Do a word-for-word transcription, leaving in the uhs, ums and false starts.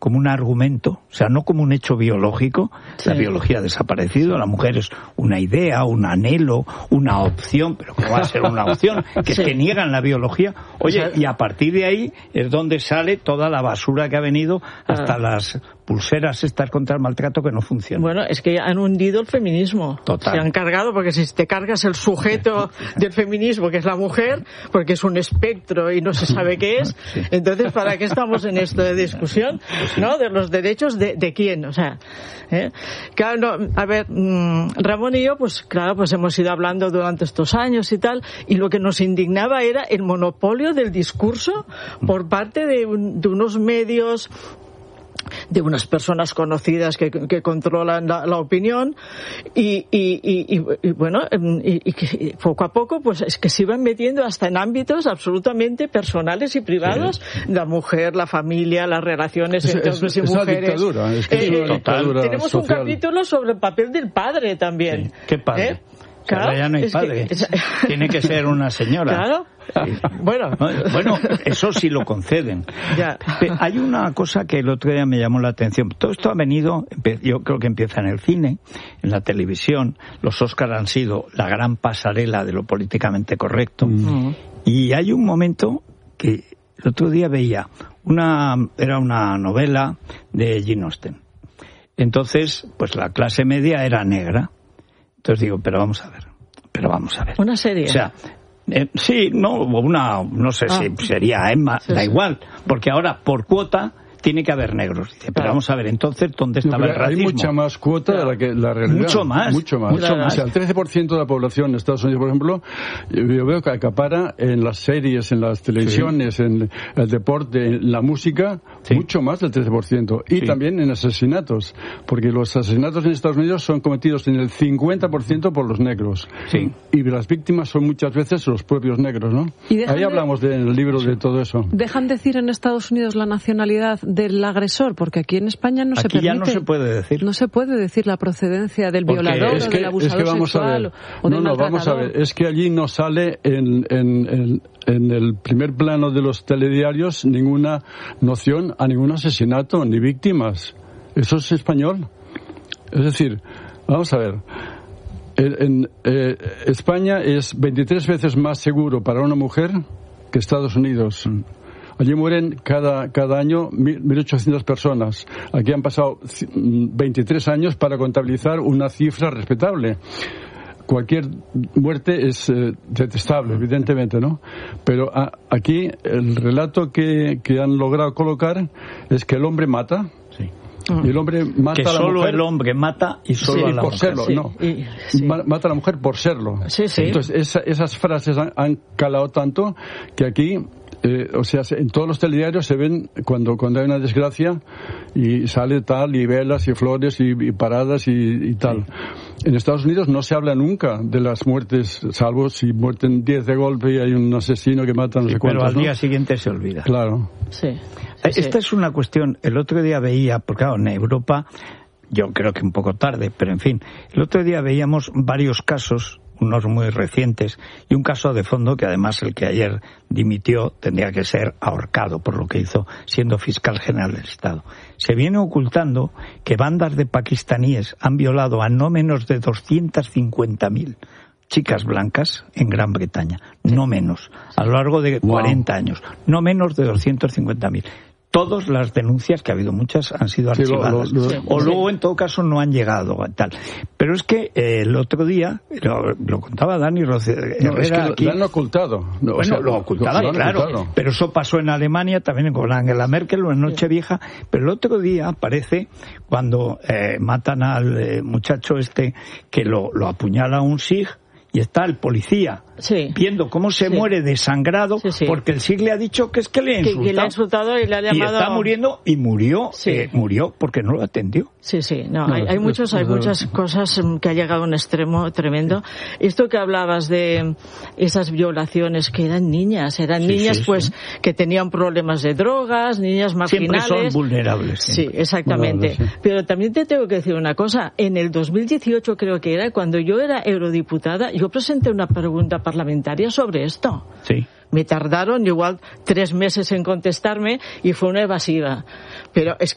como un argumento, o sea, no como un hecho biológico. Sí. La biología ha desaparecido, la mujer es una idea, un anhelo, una opción, pero ¿cómo va a ser una opción? Que sí. es que niegan la biología. Oye, o sea, y a partir de ahí es donde sale toda la basura que ha venido, hasta ah. las pulseras estas contra el maltrato que no funcionan. Bueno, es que han hundido el feminismo. Total. Se han cargado, porque si te cargas el sujeto del feminismo, que es la mujer, porque es un espectro y no se sabe qué es, sí. entonces ¿para qué estamos en esta discusión? ¿No? De los derechos de, de quién, o sea, ¿eh? Claro, no, a ver, mmm, Ramón y yo, pues claro, pues hemos ido hablando durante estos años y tal, y lo que nos indignaba era el monopolio del discurso por parte de, un, de unos medios, de unas personas conocidas que, que controlan la, la opinión y, y, y, y bueno y, y que poco a poco pues es que se iban metiendo hasta en ámbitos absolutamente personales y privados, sí. la mujer, la familia, las relaciones es, entre hombres y es mujeres. Una dictadura, es que eh, es una dictadura tenemos social. Un capítulo sobre el papel del padre también. Sí. ¿Qué padre? ¿Eh? Claro, ahora ya no hay padre. Que... Tiene que ser una señora. Claro. Bueno. Bueno, eso sí lo conceden. Ya. Hay una cosa que el otro día me llamó la atención. Todo esto ha venido, yo creo que empieza en el cine, en la televisión. Los Óscar han sido la gran pasarela de lo políticamente correcto. Mm. Y hay un momento que el otro día veía, una era una novela de Jane Austen. Entonces, pues la clase media era negra. Entonces digo, pero vamos a ver, pero vamos a ver. ¿Una serie? O sea, eh, sí, no, una, no sé ah. si sería Emma, sí, da sí. igual, porque ahora por cuota tiene que haber negros. Dice, pero claro. vamos a ver, entonces, ¿dónde estaba no, el racismo? Hay mucha más cuota claro. de la que la realidad. Mucho más. Mucho más. Mucho más. O sea, el trece por ciento de la población en Estados Unidos, por ejemplo, yo veo que acapara en las series, en las televisiones, sí. en el deporte, en la música, sí. mucho más del trece por ciento. Y sí. también en asesinatos, porque los asesinatos en Estados Unidos son cometidos en el cincuenta por ciento por los negros. Sí. Y las víctimas son muchas veces los propios negros, ¿no? Ahí hablamos de, en el libro sí. de todo eso. ¿Dejan decir en Estados Unidos la nacionalidad del agresor? Porque aquí en España no aquí se permite. Aquí ya no se puede decir. No se puede decir la procedencia del porque violador es o que, del abusador es que vamos sexual a ver. o del No, no, vamos a ver. Es que allí no sale en, en, en, en el primer plano de los telediarios ninguna noción a ningún asesinato ni víctimas. Eso es español. Es decir, vamos a ver. En, en eh, España es veintitrés veces más seguro para una mujer que Estados Unidos. Allí mueren cada, cada año mil ochocientas personas. Aquí han pasado veintitrés años para contabilizar una cifra respetable. Cualquier muerte es eh, detestable, evidentemente, ¿no? Pero a, aquí el relato que, que han logrado colocar es que el hombre mata. Sí. Y el hombre mata que a la solo mujer. el hombre mata y solo sí, a la por mujer. serlo, sí, no. Y, sí. Mata a la mujer por serlo. Sí, sí. Entonces, esa, esas frases han, han calado tanto que aquí... Eh, o sea, en todos los telediarios se ven cuando, cuando hay una desgracia y sale tal, y velas y flores y, y paradas y, y tal. Sí. En Estados Unidos no se habla nunca de las muertes, salvo si muerten diez de golpe y hay un asesino que mata no sí, sé cuántos. Pero al ¿no? día siguiente se olvida. Claro. Sí. sí Esta sí. es una cuestión, el otro día veía, porque claro, en Europa, yo creo que un poco tarde, pero en fin, el otro día veíamos varios casos, unos muy recientes, y un caso de fondo que además el que ayer dimitió tendría que ser ahorcado por lo que hizo siendo fiscal general del Estado. Se viene ocultando que bandas de pakistaníes han violado a no menos de doscientas cincuenta mil chicas blancas en Gran Bretaña, no menos, a lo largo de cuarenta wow. años, no menos de doscientas cincuenta mil. Todas las denuncias, que ha habido muchas, han sido archivadas. Sí, lo, lo, lo, o luego, en todo caso, no han llegado a tal. Pero es que eh, el otro día, lo, lo contaba Dani Herrera no, es que aquí. Lo han ocultado. No, bueno, o sea, lo ocultaban, lo claro. Ocultado. Pero eso pasó en Alemania también con Angela Merkel o en Nochevieja. Pero el otro día aparece cuando eh, matan al eh, muchacho este que lo, lo apuñala un sig. Y está el policía sí. viendo cómo se sí. muere desangrado sí, sí. porque el sig le ha dicho que es que le ha insultado. Que, que le ha insultado y le ha llamado... Y está muriendo y murió, sí. eh, murió porque no lo atendió. Sí, sí, no, no hay, hay, muchos, hay muchas cosas que ha llegado a un extremo tremendo. Esto que hablabas de esas violaciones que eran niñas, eran sí, niñas sí, pues sí. que tenían problemas de drogas, niñas marginales. Siempre son vulnerables. Siempre. Sí, exactamente. Vulnerables, sí. Pero también te tengo que decir una cosa, en el dos mil dieciocho creo que era, cuando yo era eurodiputada, yo presenté una pregunta parlamentaria sobre esto. Sí. Me tardaron igual tres meses en contestarme y fue una evasiva. Pero es